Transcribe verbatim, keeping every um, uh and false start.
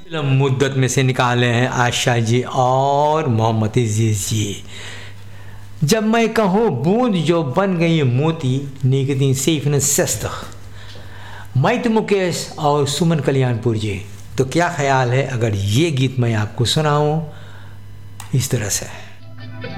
मुद्दत में से निकाले हैं आशा जी और मोहम्मद अजीज जी। जब मैं कहूँ बूंद जो बन गई मोती निकती सैफ न सस्त, मैं तो मुकेश और सुमन कल्याणपुर जी। तो क्या ख्याल है अगर ये गीत मैं आपको सुनाऊँ इस तरह से।